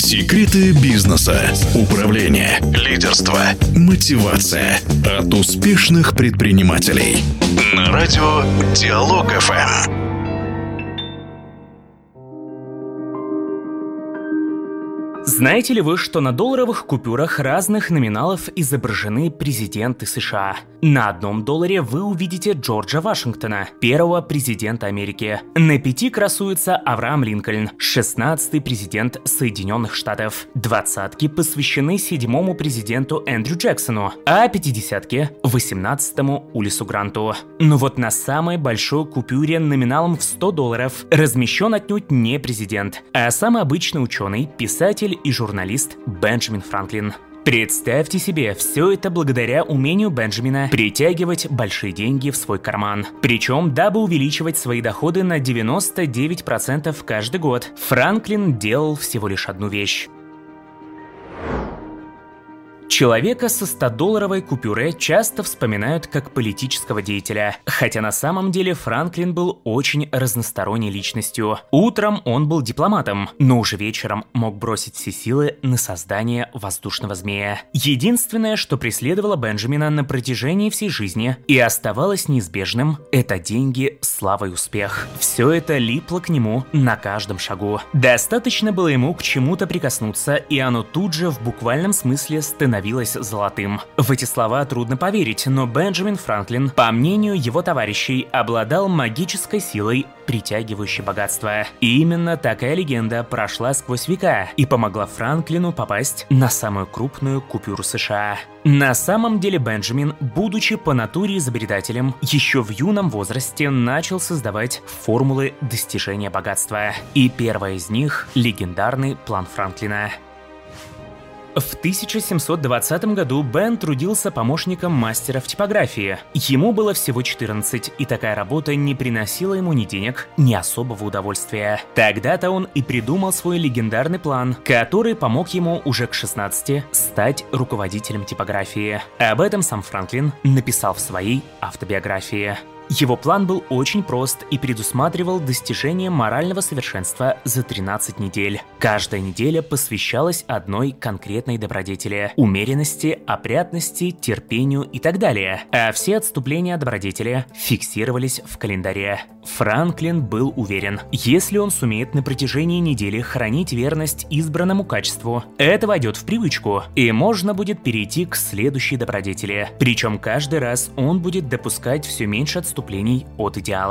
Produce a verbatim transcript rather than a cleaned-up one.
Секреты бизнеса, управления, лидерства, мотивация от успешных предпринимателей. На радио Диалог эф эм. Знаете ли вы, что на долларовых купюрах разных номиналов изображены президенты США? На одном долларе вы увидите Джорджа Вашингтона, первого президента Америки. На пяти красуется Авраам Линкольн, шестнадцатый президент Соединенных Штатов. Двадцатки посвящены седьмому президенту Эндрю Джексону, а пятидесятки – восемнадцатому Улиссу Гранту. Но вот на самой большой купюре номиналом в сто долларов размещен отнюдь не президент, а самый обычный ученый, писатель и журналист Бенджамин Франклин. Представьте себе, все это благодаря умению Бенджамина притягивать большие деньги в свой карман. Причем, дабы увеличивать свои доходы на девяносто девять процентов каждый год, Франклин делал всего лишь одну вещь. Человека со стодолларовой купюрой часто вспоминают как политического деятеля, хотя на самом деле Франклин был очень разносторонней личностью. Утром он был дипломатом, но уже вечером мог бросить все силы на создание воздушного змея. Единственное, что преследовало Бенджамина на протяжении всей жизни и оставалось неизбежным – это деньги, слава и успех. Все это липло к нему на каждом шагу. Достаточно было ему к чему-то прикоснуться, и оно тут же в буквальном смысле становилось золотым. В эти слова трудно поверить, но Бенджамин Франклин, по мнению его товарищей, обладал магической силой, притягивающей богатство. И именно такая легенда прошла сквозь века и помогла Франклину попасть на самую крупную купюру США. На самом деле Бенджамин, будучи по натуре изобретателем, еще в юном возрасте начал создавать формулы достижения богатства. И первая из них – легендарный план Франклина. В тысяча семьсот двадцатом году Бен трудился помощником мастера в типографии. Ему было всего четырнадцать, и такая работа не приносила ему ни денег, ни особого удовольствия. Тогда-то он и придумал свой легендарный план, который помог ему уже к шестнадцати стать руководителем типографии. Об этом сам Франклин написал в своей автобиографии. Его план был очень прост и предусматривал достижение морального совершенства за тринадцать недель. Каждая неделя посвящалась одной конкретной добродетели – умеренности, опрятности, терпению и так далее. А все отступления от добродетели фиксировались в календаре. Франклин был уверен, если он сумеет на протяжении недели хранить верность избранному качеству, это войдет в привычку, и можно будет перейти к следующей добродетели. Причем каждый раз он будет допускать все меньше отступлений от идеала.